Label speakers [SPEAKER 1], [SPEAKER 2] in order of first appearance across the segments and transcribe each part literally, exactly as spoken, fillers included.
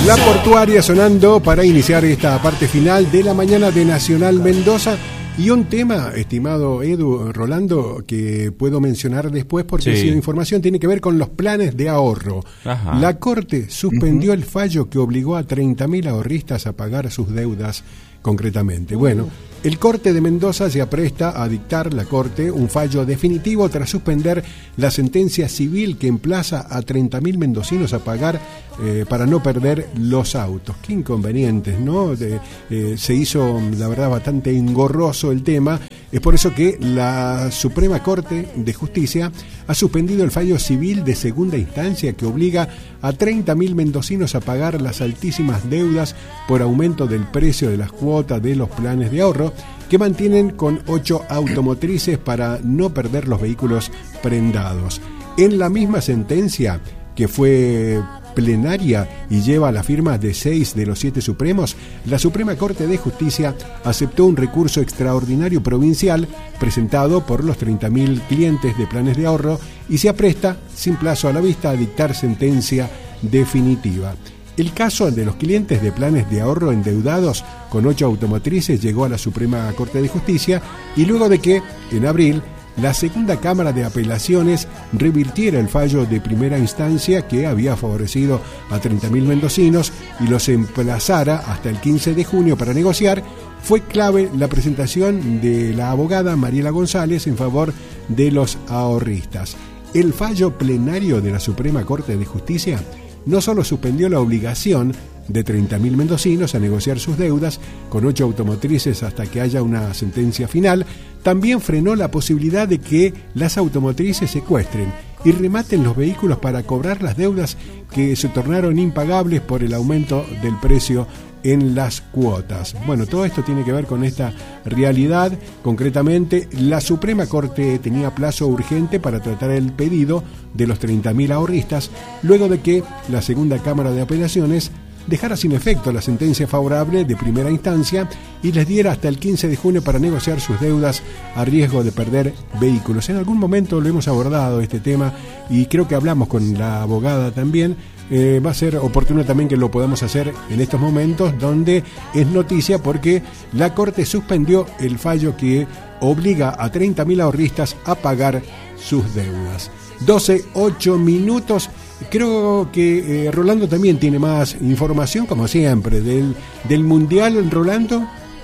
[SPEAKER 1] La Portuaria sonando para iniciar esta parte final de la mañana de Nacional Mendoza. Y un tema, estimado Edu, Rolando, que puedo mencionar después porque sí. ha sido información, tiene que ver con los planes de ahorro. Ajá. La Corte suspendió uh-huh. el fallo que obligó a treinta mil ahorristas a pagar sus deudas concretamente. Uh. Bueno, el Corte de Mendoza se apresta a dictar, la Corte, un fallo definitivo tras suspender la sentencia civil que emplaza a treinta mil mendocinos a pagar eh, para no perder los autos. Qué inconvenientes, ¿no? De, eh, se hizo, la verdad, bastante engorroso el tema. Es por eso que la Suprema Corte de Justicia ha suspendido el fallo civil de segunda instancia que obliga a treinta mil mendocinos a pagar las altísimas deudas por aumento del precio de las cuotas de los planes de ahorro que mantienen con ocho automotrices para no perder los vehículos prendados. En la misma sentencia, que fue plenaria y lleva la firma de seis de los siete supremos, la Suprema Corte de Justicia aceptó un recurso extraordinario provincial presentado por los treinta mil clientes de planes de ahorro y se apresta, sin plazo a la vista, a dictar sentencia definitiva. El caso de los clientes de planes de ahorro endeudados con ocho automotrices llegó a la Suprema Corte de Justicia y luego de que, en abril, la segunda Cámara de Apelaciones revirtiera el fallo de primera instancia que había favorecido a treinta mil mendocinos y los emplazara hasta el quince de junio para negociar, fue clave la presentación de la abogada Mariela González en favor de los ahorristas. El fallo plenario de la Suprema Corte de Justicia no solo suspendió la obligación de treinta mil mendocinos a negociar sus deudas con ocho automotrices hasta que haya una sentencia final, también frenó la posibilidad de que las automotrices secuestren y rematen los vehículos para cobrar las deudas que se tornaron impagables por el aumento del precio en las cuotas. Bueno, todo esto tiene que ver con esta realidad. Concretamente, la Suprema Corte tenía plazo urgente para tratar el pedido de los treinta mil ahorristas, luego de que la segunda Cámara de Apelaciones dejara sin efecto la sentencia favorable de primera instancia y les diera hasta el quince de junio para negociar sus deudas a riesgo de perder vehículos. En algún momento lo hemos abordado este tema y creo que hablamos con la abogada también. Eh, va a ser oportuno también que lo podamos hacer en estos momentos donde es noticia porque la Corte suspendió el fallo que obliga a treinta mil ahorristas a pagar sus deudas. doce, ocho minutos. Creo que eh, Rolando también tiene más información, como siempre, del, del Mundial. Rolando.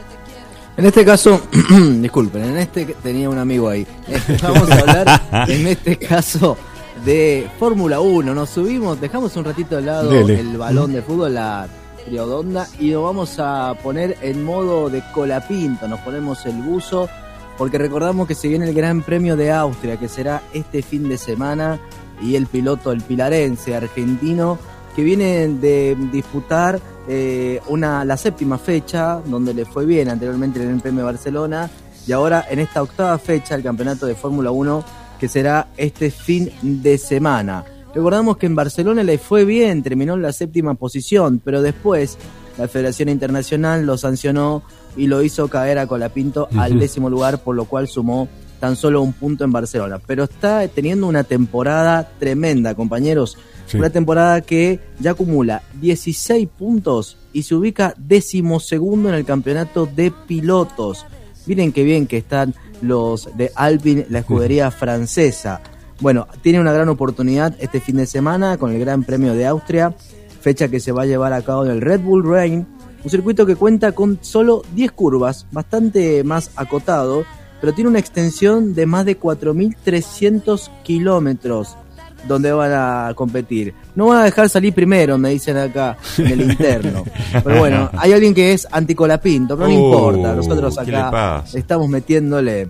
[SPEAKER 2] En este caso, disculpen, en este tenía un amigo ahí. Vamos a hablar en este caso de Fórmula uno. Nos subimos, dejamos un ratito de lado Dele. el balón de fútbol, la triodonda, y lo vamos a poner en modo de colapinto. Nos ponemos el buzo porque recordamos que se viene el Gran Premio de Austria, que será este fin de semana, y el piloto, el pilarense argentino, que viene de disputar eh, una la séptima fecha, donde le fue bien anteriormente el Gran Premio de Barcelona, y ahora en esta octava fecha el campeonato de Fórmula uno, que será este fin de semana. Recordamos que en Barcelona le fue bien, terminó en la séptima posición, pero después la Federación Internacional lo sancionó y lo hizo caer a Colapinto uh-huh. al décimo lugar, por lo cual sumó tan solo un punto en Barcelona. Pero está teniendo una temporada tremenda, compañeros. Sí. Una temporada que ya acumula dieciséis puntos y se ubica decimosegundo en el campeonato de pilotos. Miren qué bien que están los de Alpine, la escudería sí. francesa. Bueno, tiene una gran oportunidad este fin de semana con el Gran Premio de Austria, fecha que se va a llevar a cabo en el Red Bull Ring, un circuito que cuenta con solo diez curvas, bastante más acotado, pero tiene una extensión de más de cuatro mil trescientos kilómetros donde van a competir. No van a dejar salir primero, me dicen acá, en el interno. Pero bueno, hay alguien que es anticolapinto, pero no uh, importa, nosotros acá estamos metiéndole.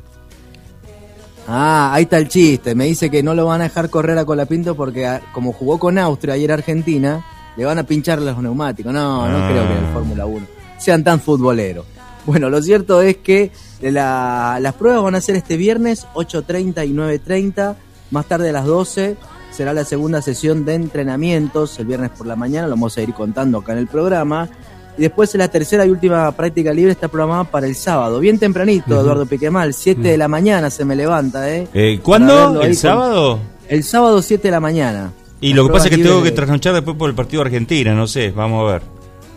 [SPEAKER 2] Ah, ahí está el chiste, me dice que no lo van a dejar correr a Colapinto porque como jugó con Austria y era Argentina, le van a pinchar los neumáticos. No, ah. no creo que en el Fórmula uno sean tan futboleros. Bueno, lo cierto es que la, las pruebas van a ser este viernes, ocho treinta y nueve treinta, más tarde a las doce será la segunda sesión de entrenamientos, el viernes por la mañana, lo vamos a ir contando acá en el programa, y después la tercera y última práctica libre está programada para el sábado, bien tempranito, uh-huh. Eduardo Piquemal, siete uh-huh. de la mañana se me levanta, ¿eh?
[SPEAKER 3] eh ¿Cuándo? ¿El sábado?
[SPEAKER 2] Con... El sábado siete de la mañana.
[SPEAKER 3] Y lo que pasa es que tengo que trasnochar después por el partido de Argentina, no sé, vamos a ver.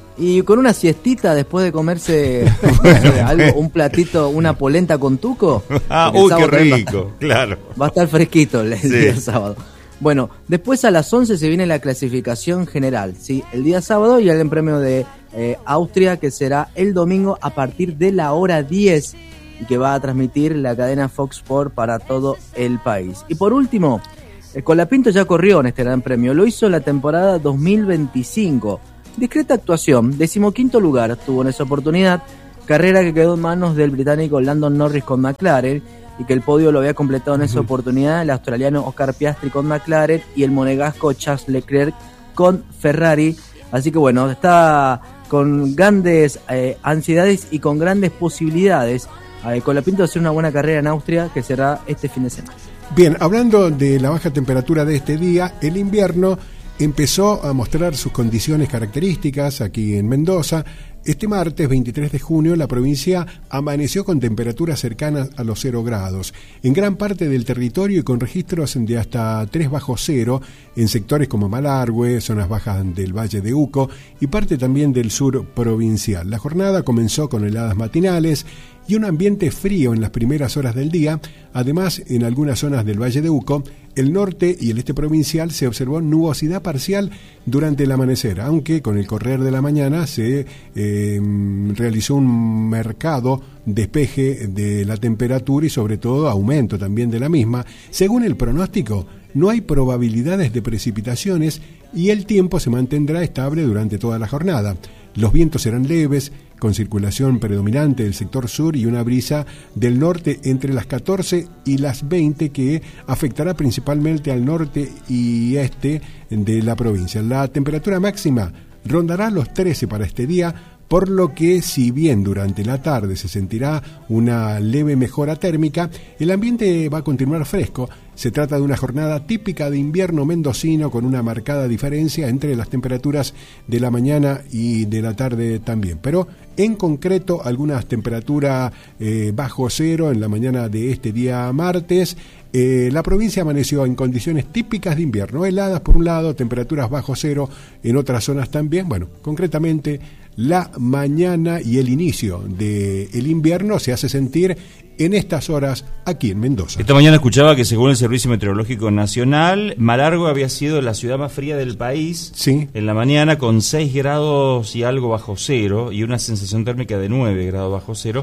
[SPEAKER 2] Y con una siestita después de comerse algo, un platito, una polenta con tuco.
[SPEAKER 3] Ah, uy, qué rico, va, claro.
[SPEAKER 2] Va a estar fresquito el, el sí. día sábado. Bueno, después a las once se viene la clasificación general, ¿sí? El día sábado y el Gran Premio de eh, Austria, que será el domingo a partir de la hora diez y que va a transmitir la cadena Fox Sports para todo el país. Y por último, el Colapinto ya corrió en este Gran Premio, lo hizo en la temporada dos mil veinticinco. Discreta actuación, decimoquinto lugar tuvo en esa oportunidad, carrera que quedó en manos del británico Landon Norris con McLaren, y que el podio lo había completado en esa uh-huh. oportunidad el australiano Oscar Piastri con McLaren y el monegasco Charles Leclerc con Ferrari. Así que bueno, está con grandes eh, ansiedades y con grandes posibilidades eh, con la pinta de hacer una buena carrera en Austria, que será este fin de semana.
[SPEAKER 1] Bien, hablando de la baja temperatura de este día, el invierno empezó a mostrar sus condiciones características aquí en Mendoza. Este martes veintitrés de junio la provincia amaneció con temperaturas cercanas a los cero grados en gran parte del territorio y con registros de hasta tres bajo cero en sectores como Malargüe, zonas bajas del Valle de Uco y parte también del sur provincial. La jornada comenzó con heladas matinales y un ambiente frío en las primeras horas del día. Además, en algunas zonas del Valle de Uco, el norte y el este provincial se observó nubosidad parcial durante el amanecer, aunque con el correr de la mañana se eh, realizó un marcado despeje de la temperatura y sobre todo aumento también de la misma. Según el pronóstico, no hay probabilidades de precipitaciones y el tiempo se mantendrá estable durante toda la jornada. Los vientos serán leves, con circulación predominante del sector sur y una brisa del norte entre las catorce y las veinte que afectará principalmente al norte y este de la provincia. La temperatura máxima rondará los trece para este día, por lo que si bien durante la tarde se sentirá una leve mejora térmica, el ambiente va a continuar fresco. Se trata de una jornada típica de invierno mendocino con una marcada diferencia entre las temperaturas de la mañana y de la tarde también. Pero en concreto algunas temperaturas eh, bajo cero en la mañana de este día martes. Eh, la provincia amaneció en condiciones típicas de invierno, heladas por un lado, temperaturas bajo cero en otras zonas también. Bueno, concretamente la mañana y el inicio del invierno se hace sentir en estas horas aquí en Mendoza.
[SPEAKER 3] Esta mañana escuchaba que según el Servicio Meteorológico Nacional, Malargüe había sido la ciudad más fría del país.
[SPEAKER 1] Sí.
[SPEAKER 3] En la mañana con seis grados y algo bajo cero y una sensación térmica de nueve grados bajo cero.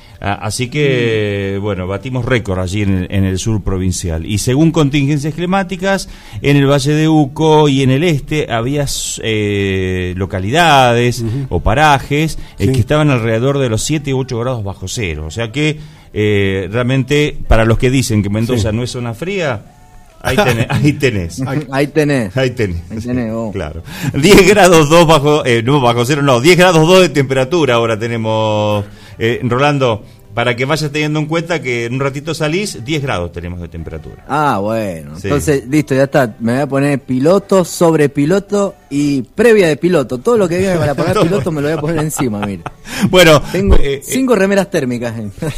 [SPEAKER 3] Así que, bueno, batimos récord allí en el, en el sur provincial. Y según contingencias climáticas, en el Valle de Uco y en el este había eh, localidades uh-huh. o parajes eh, sí. que estaban alrededor de los siete u ocho grados bajo cero. O sea que, eh, realmente, para los que dicen que Mendoza sí. no es zona fría, ahí tenés. Ahí tenés.
[SPEAKER 2] Ahí tenés.
[SPEAKER 3] Ahí tenés.
[SPEAKER 2] Ahí tenés oh.
[SPEAKER 3] Claro. diez grados dos bajo, eh, no bajo cero, no, diez grados dos de temperatura ahora tenemos, eh, Rolando, para que vayas teniendo en cuenta que en un ratito salís, diez grados tenemos de temperatura.
[SPEAKER 2] Ah, bueno. Sí. Entonces, listo, ya está. Me voy a poner piloto, sobre piloto y previa de piloto. Todo lo que venga para poner piloto me lo voy a poner encima, mire.
[SPEAKER 3] Bueno,
[SPEAKER 2] tengo eh, cinco eh, remeras térmicas.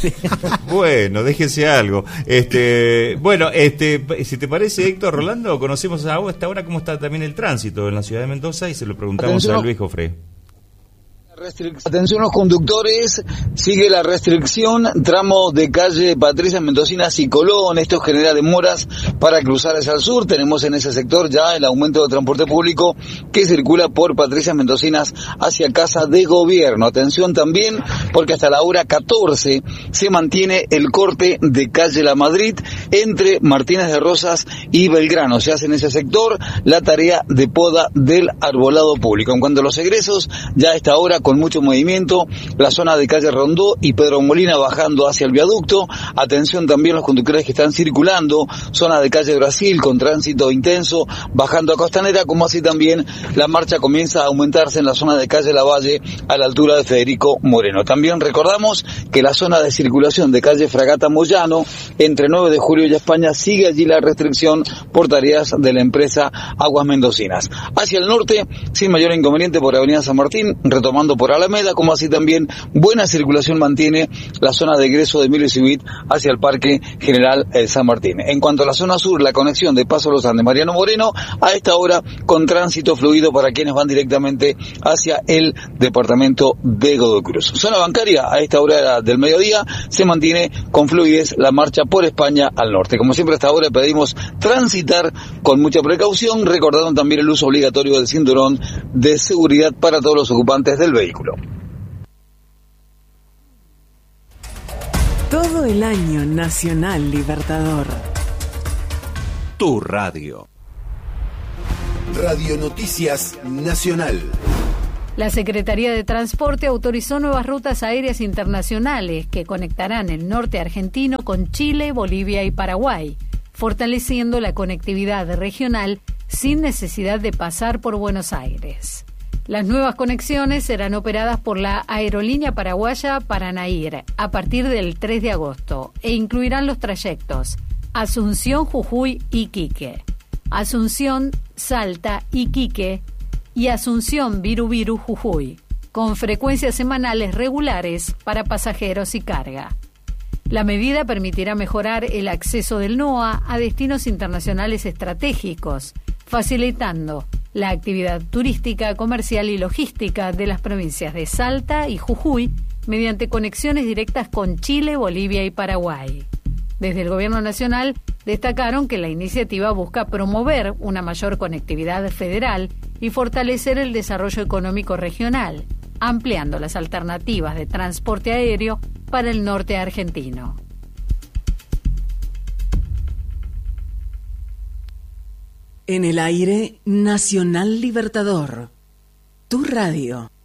[SPEAKER 3] Bueno, déjese algo. Este, bueno, este, si te parece, Héctor, Rolando, conocemos a esta hora cómo está también el tránsito en la ciudad de Mendoza y se lo preguntamos Atención. a Luis Jofré.
[SPEAKER 4] Atención los conductores, sigue la restricción, tramo de calle Patricia Mendocinas y Colón, esto genera demoras para cruzar hacia el sur. Tenemos en ese sector ya el aumento de transporte público que circula por Patricia Mendocinas hacia Casa de Gobierno. Atención también porque hasta la hora catorce se mantiene el corte de calle La Madrid entre Martínez de Rosas y Belgrano. Se hace en ese sector la tarea de poda del arbolado público. En cuanto a los egresos, ya a esta hora con mucho movimiento, la zona de calle Rondó y Pedro Molina bajando hacia el viaducto. Atención también los conductores que están circulando, zona de calle Brasil con tránsito intenso, bajando a Costanera, como así también la marcha comienza a aumentarse en la zona de calle Lavalle a la altura de Federico Moreno. También recordamos que la zona de circulación de calle Fragata Moyano, entre nueve de julio y España, sigue allí la restricción por tareas de la empresa Aguas Mendocinas. Hacia el norte, sin mayor inconveniente por Avenida San Martín, retomando por Alameda, como así también buena circulación mantiene la zona de egreso de Emilio Civit hacia el Parque General eh, San Martín. En cuanto a la zona sur, la conexión de Paso Los Andes, Mariano Moreno, a esta hora con tránsito fluido para quienes van directamente hacia el departamento de Godoy Cruz. Zona bancaria, a esta hora del mediodía, se mantiene con fluidez la marcha por España al norte. Como siempre, hasta ahora pedimos transitar con mucha precaución, recordando también el uso obligatorio del cinturón de seguridad para todos los ocupantes del vehículo.
[SPEAKER 5] Todo el año Nacional Libertador.
[SPEAKER 6] Tu radio. Radio Noticias Nacional.
[SPEAKER 7] La Secretaría de Transporte autorizó nuevas rutas aéreas internacionales que conectarán el norte argentino con Chile, Bolivia y Paraguay, fortaleciendo la conectividad regional sin necesidad de pasar por Buenos Aires. Las nuevas conexiones serán operadas por la aerolínea paraguaya Paranair a partir del tres de agosto e incluirán los trayectos Asunción, Jujuy, Iquique, Asunción, Salta, Iquique y Asunción, Viru-Viru, Jujuy, con frecuencias semanales regulares para pasajeros y carga. La medida permitirá mejorar el acceso del N O A a destinos internacionales estratégicos, facilitando la actividad turística, comercial y logística de las provincias de Salta y Jujuy mediante conexiones directas con Chile, Bolivia y Paraguay. Desde el Gobierno Nacional destacaron que la iniciativa busca promover una mayor conectividad federal y fortalecer el desarrollo económico regional, ampliando las alternativas de transporte aéreo para el norte argentino.
[SPEAKER 5] En el aire, Nacional Libertador. Tu radio.